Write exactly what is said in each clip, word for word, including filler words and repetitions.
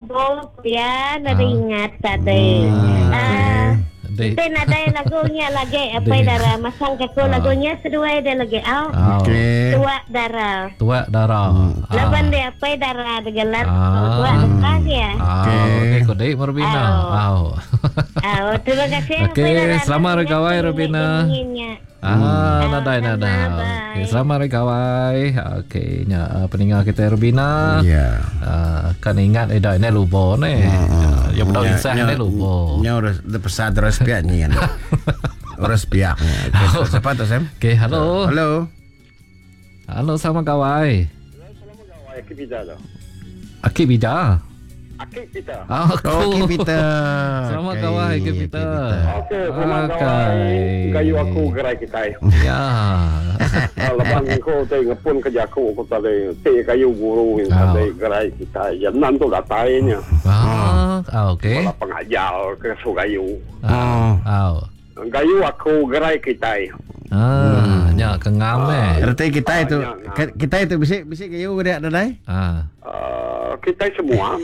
Lobo, Pian, ada ingat tadi. Ah, kita ada lagunya lagi apa darah masang kaku lagunya sedua ada lagi. Oh, tua darah. Tua darah. Laban dia apa darah degelar tua darah ya. Oke, kode Robina. Oh. Oh, terima kasih. Oke, selamat kawai Robina. Ah, nadai nadai. Okay, selamat hari kawai. Okey, nya peninggal kita Rubina. Ya. Uh, kan ingat eh dah ini lupa ni. Ya betul insah ni lupa. Nya udah pesat terus piak ni kan. Terus piak. Siapa tu Sam? Okey, halo. Halo. Halo sama kawai. Selamat kawai Akibida tu. Akibida. Akibida. Oh, Akibida. Selamat kawai Akibida. Okey, selamat kawai. Gayu aku gerai kita. Ya. Lepas ko tu ngepun kerja aku ko tadi te kayu guru tadi gerai kita. Yang nan tu datainya. Ah, okey. Kalau pengajar ke Sugayu. Ah, oh. Gayu aku gerai kita. Ah, nya kengam eh. Erti kita itu kita itu bisik bisik kayu dia ada dai. Ah. Kita semua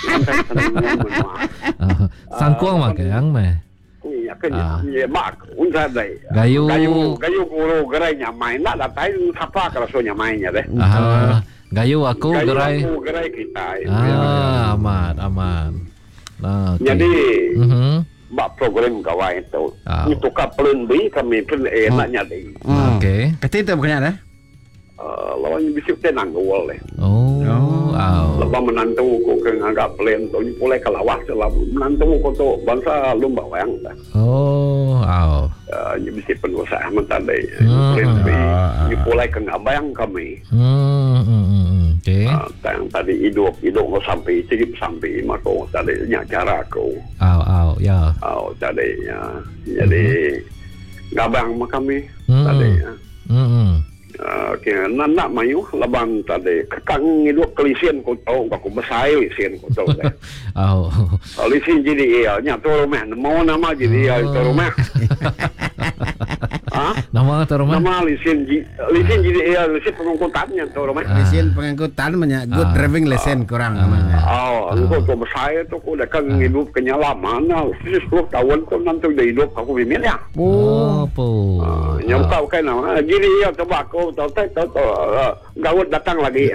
sangkuang mak yang meh. Ya kan ya mak unsa dai. Gayu gayu gayu guru gerai nyamai nak datai siapa kalau so nyamainya deh. Ah. Gayu aku gerai. Gayu gerai kita. Ah, aman aman. Nah, jadi mhm. Bak program kawai itu. Itu kapelin bi kami pun enaknya deh. Okey. Kata itu bukannya ada? Lawan bisik tenang gol leh. Oh. Oh. Lepas menantu ko ke ngagak plen tu pulai kalawas lah menantu ko tu bangsa lumba wayang dah. Oh. Oh. Ni bisik pengusaha mentadai. Plen bi ni pulai ke ngabayang kami. Hmm. Okey. Tang tadi hidup hidup ko sampai cip sampai mako tadi nya cara ko. Au au ya. Au tadi ya. Jadi ngabayang mak kami tadi ya. Hmm. Okey, nak nak mayu labang tadi kekang hidup kelisian ko tahu aku besai lisian ko tahu. Oh. Lisian jadi ya nya tu rumah mau nama jadi ya tu rumah. Ah? Nama tu rumah? Nama lisian lisian jadi ya lisian pengangkutannya tu rumah. Lisian pengangkutan banyak good driving lesson kurang namanya. Oh, aku tu besai tu aku dah kang hidup kenyalaman sepuluh tahun tu nanti dah hidup aku bimbing ya. Oh, apa? Yang kau kan nama jadi ya coba aku tahu tahu tahu gawat datang lagi.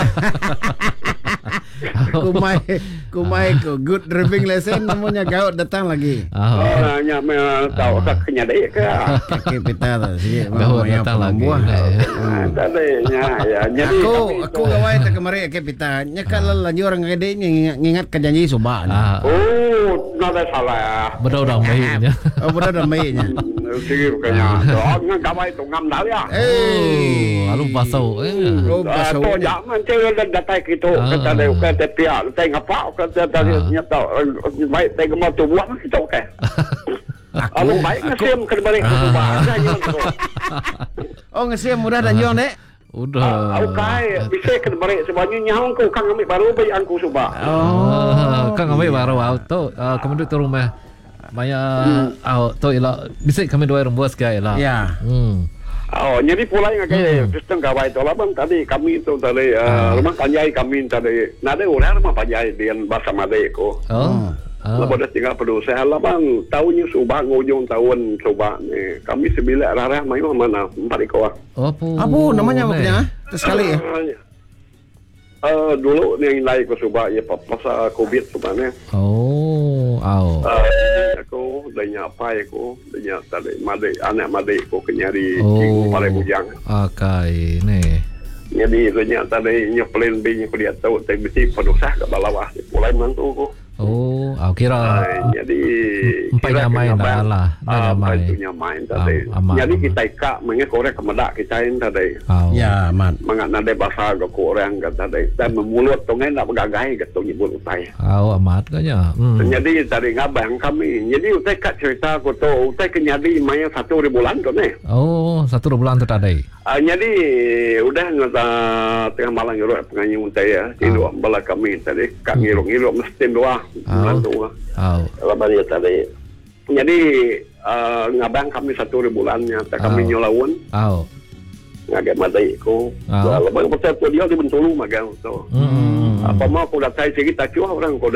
Kumai kumai ko good driving lesson namanya gawat datang lagi. Oh, nya me tahu tak kenyadai ke. Kaki pita tu sikit gawat datang lagi. Tadi nya ya jadi aku aku gawai tak kemari kaki pita. Nya kalau lanjut orang gede ni ngingat ke janji subah. Oh, nak ada salah. Betul dah mainnya. Oh, betul dah mainnya. Sige kanya. Oh, ngan kawai tu ngam dah ya. Eh, lalu pasau. Eh. Oh, pasau. Tu jangan cewek dah datai gitu. Kata dia kata pia, teng apa kata tadi nyata baik teng mau tu buat kita okey. Alu baik ngesim ke balik ke rumah. Oh, ngesim mudah dan jong dek. Udah. Okey, bisa ke balik sebanyak nyawang ku kang ambil baru bayi angku subah. Oh, kang ambil baru auto. Kemudian tu rumah Maya auto ialah bisa kami dua orang buat sekali lah. Ya. Hmm. Oh, jadi pula yang kayak sistem kawai itu lah bang. Tadi kami itu tadi rumah panjai kami tadi. Nada orang rumah panjai dengan bahasa Madai ko. Oh. Lepas dah tinggal perusahaan lah bang. Tahunnya subah ngujung tahun subah ni. Kami sembilan rarah mayu mana empat ikut. Oh, apa? Apa namanya maknya? Terus sekali ya. Uh, dulu ni yang lain ko subah ya pasal COVID sebenarnya. Oh, au. Uh, aku dah nyapai aku, dah nyap tadi Madai anak Madai ko kenyari oh. Cikgu Palai Bujang. Okay, ni. Jadi dah nyap tadi nyepelin bi dia tahu tapi mesti penusah ke bawah mulai mantu ko. Oh, aku kira. Uh, jadi empat nyamain dah lah, dah nyamain. Empat nyamain tadi. Jadi kita ikak mengekorek kemedak kita ini tadi. Ya, aman. Mangat nade bahasa ke orang kata tadi. Dan memulut tu ngai nak bergagai gitu nyebut utai. Oh, amat kanya. Hmm. Jadi tadi ngabang kami. Jadi utai kat cerita ko tu utai kenyadi maya satu ribu bulan tu ni. Oh, satu bulan tu tadi. Ah, jadi udah ngata tengah malam ngiruk penganyi utai ya. Tidur bala kami tadi. Kak ngiruk-ngiruk mesti doa. Bulan tu. Oh. Lepas dia tadi. Jadi uh, ngabang kami satu ribu bulannya. Tak kami oh. nyolawun. Oh. Ngagak Madai ko. Oh. Lepas tu dia di Bentulu magang tu. Hmm. Apa mau aku datang cerita cua orang ko